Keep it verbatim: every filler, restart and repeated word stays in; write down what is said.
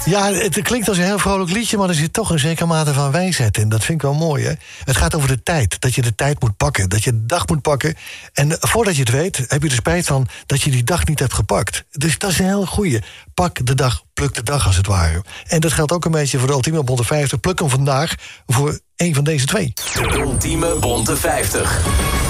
Ja, het klinkt als een heel vrolijk liedje, maar er zit toch een zekere mate van wijsheid in. Dat vind ik wel mooi, hè? Het gaat over de tijd. Dat je de tijd moet pakken. Dat je de dag moet pakken. En voordat je het weet, heb je er spijt van dat je die dag niet hebt gepakt. Dus dat is een heel goeie. Pak de dag, pluk de dag als het ware. En dat geldt ook een beetje voor de Ultieme Bonte vijftig. Pluk hem vandaag voor een van deze twee. De Ultieme Bonte vijftig.